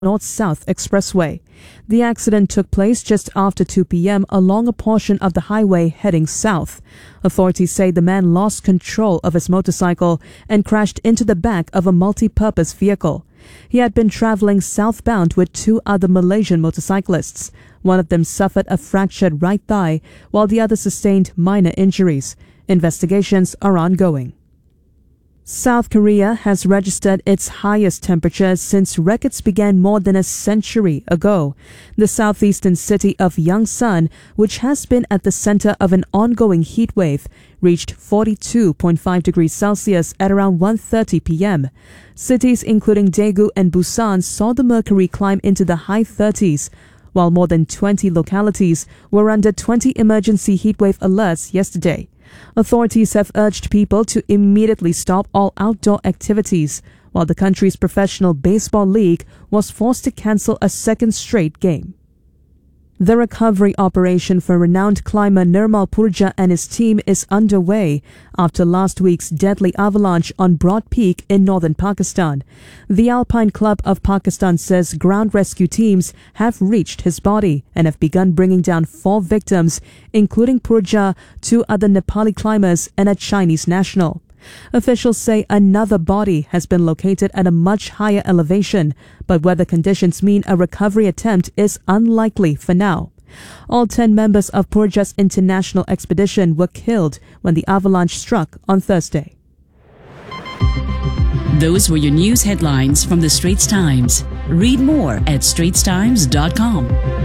North-South Expressway. The accident took place just after 2 p.m. along a portion of the highway heading south. Authorities say the man lost control of his motorcycle and crashed into the back of a multi-purpose vehicle. He had been traveling southbound with 2 other Malaysian motorcyclists. One of them suffered a fractured right thigh, while the other sustained minor injuries. Investigations are ongoing. South Korea has registered its highest temperatures since records began more than a century ago. The southeastern city of Yongsan, which has been at the center of an ongoing heat wave, reached 42.5 degrees Celsius at around 1:30 p.m. Cities including Daegu and Busan saw the mercury climb into the high 30s, while more than 20 localities were under 20 emergency heatwave alerts yesterday. Authorities have urged people to immediately stop all outdoor activities, while the country's professional baseball league was forced to cancel a second straight game. The recovery operation for renowned climber Nirmal Purja and his team is underway after last week's deadly avalanche on Broad Peak in northern Pakistan. The Alpine Club of Pakistan says ground rescue teams have reached his body and have begun bringing down 4 victims, including Purja, 2 other Nepali climbers, and a Chinese national. Officials say another body has been located at a much higher elevation, but weather conditions mean a recovery attempt is unlikely for now. All 10 members of Purja's international expedition were killed when the avalanche struck on Thursday. Those were your news headlines from the Straits Times. Read more at straitstimes.com.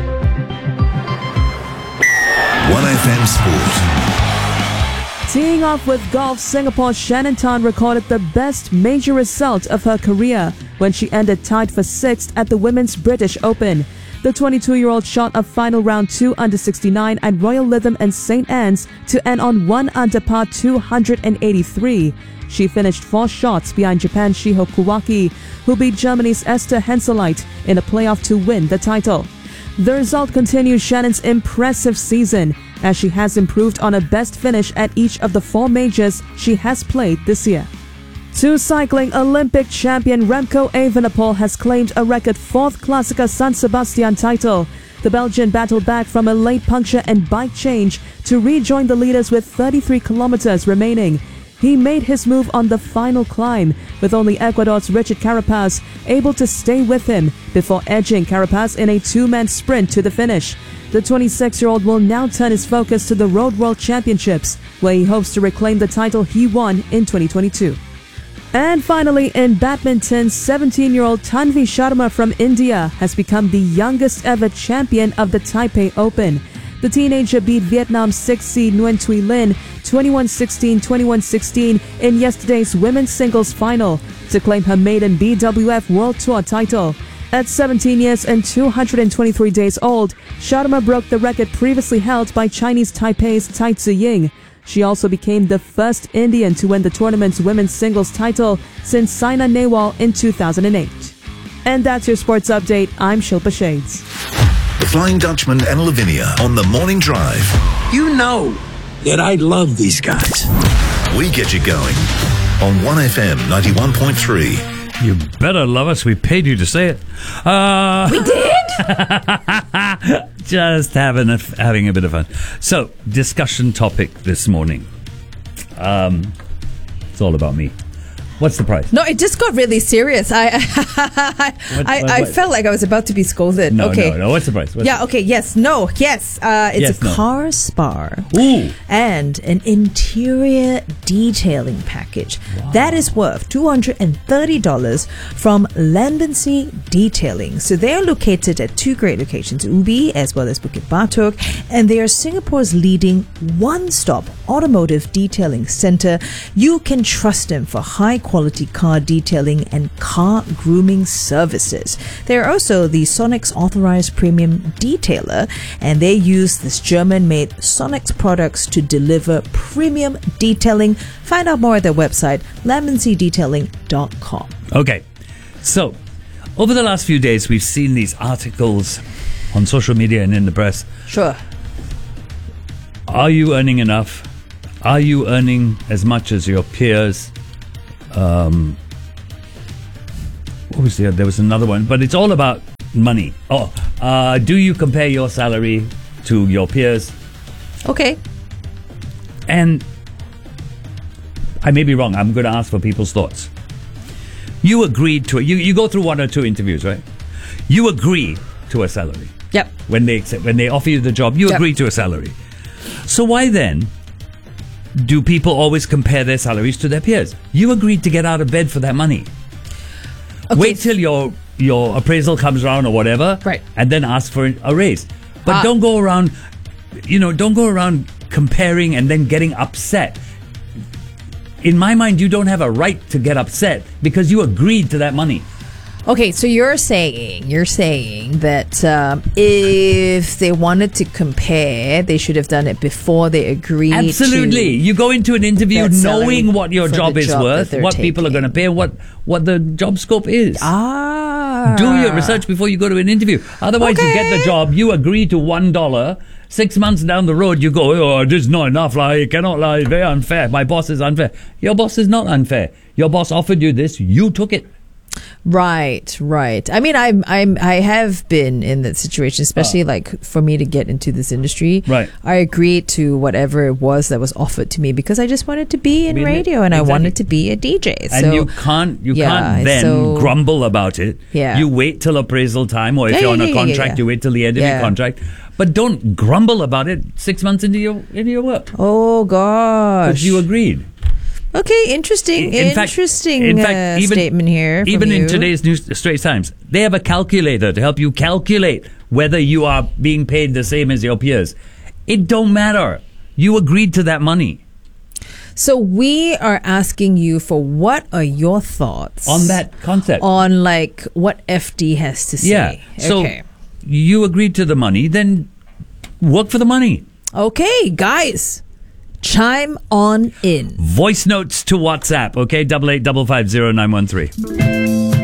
1FM Sport. Teeing off with golf, Singapore's Shannon Tan recorded the best major result of her career when she ended tied for 6th at the Women's British Open. The 22-year-old shot a final round 2 under 69 at Royal Lytham and St. Anne's to end on 1 under par 283. She finished 4 shots behind Japan's Shiho Kuwaki, who beat Germany's Esther Henseleit in a playoff to win the title. The result continues Shannon's impressive season, as she has improved on her best finish at each of the 4 majors she has played this year. 2 cycling Olympic champion Remco Evenepoel has claimed a record 4th Classica San Sebastian title. The Belgian battled back from a late puncture and bike change to rejoin the leaders with 33 kilometers remaining. He made his move on the final climb, with only Ecuador's Richard Carapaz able to stay with him before edging Carapaz in a 2-man sprint to the finish. The 26-year-old will now turn his focus to the Road World Championships, where he hopes to reclaim the title he won in 2022. And finally, in badminton, 17-year-old Tanvi Sharma from India has become the youngest ever champion of the Taipei Open. The teenager beat Vietnam's 6th seed Nguyen Thuy Linh 21-16, 21-16 in yesterday's women's singles final to claim her maiden BWF World Tour title. At 17 years and 223 days old, Sharma broke the record previously held by Chinese Taipei's Tai Tzu-ying. She also became the first Indian to win the tournament's women's singles title since Saina Nehwal in 2008. And that's your sports update. I'm Shilpa Shades. The Flying Dutchman and Lavinia on the Morning Drive. You know that I love these guys. We get you going on 1FM 91.3. You better love us. We paid you to say it. We did? Just having a bit of fun. So, discussion topic this morning. It's all about me. What's the price? No, it just got really serious. I felt like I was about to be scolded. No, okay. no. What's the price? Yes. It's a car spa. Ooh. And an interior detailing package. Wow. That is worth $230 from Lambency Detailing. So they are located at 2 great locations, Ubi as well as Bukit Batok, and they are Singapore's leading one-stop automotive detailing center. You can trust them for high quality car detailing and car grooming services. They are also the Sonex authorized premium detailer, and they use this German-made Sonex products to deliver premium detailing. Find out more at their website, lambency-detailing.com. Okay, so over the last few days, we've seen these articles on social media and in the press. Sure. Are you earning enough? Are you earning as much as your peers? what was there was another one, but it's all about money. Do you compare your salary to your peers? Okay. And I may be wrong. I'm going to ask for people's thoughts. You agreed to it. You go through 1 or 2 interviews, right? You agree to a salary. Yep. When they offer you the job, you agree to a salary. So why then do people always compare their salaries to their peers? You agreed to get out of bed for that money. Okay. Wait till your appraisal comes around or whatever, right, and then ask for a raise. But don't go around comparing and then getting upset. In my mind, you don't have a right to get upset because you agreed to that money. Okay, so you're saying that if they wanted to compare, they should have done it before they agreed. Absolutely. You go into an interview knowing what your job is worth, what people are going to pay, and what the job scope is. Do your research before you go to an interview. Otherwise, you get the job, you agree to $1. 6 months down the road, you go, oh, this is not enough. I cannot lie. It's very unfair. My boss is unfair. Your boss is not unfair. Your boss offered you this. You took it. Right. I mean, I have been in that situation, especially like for me to get into this industry. Right. I agreed to whatever it was that was offered to me because I just wanted to be in radio and I wanted to be a DJ. And so, you can't then grumble about it. Yeah. You wait till appraisal time, or if you're on a contract, you wait till the end of your contract. But don't grumble about it 6 months into your work. Oh gosh. Because you agreed. Okay, interesting statement here. Even in today's Straits Times, they have a calculator to help you calculate whether you are being paid the same as your peers. It don't matter. You agreed to that money. So we are asking you for what are your thoughts on that concept? On like what FD has to say. Yeah. So you agreed to the money, then work for the money. Okay, guys. Chime on in. Voice notes to WhatsApp, okay? 88550913.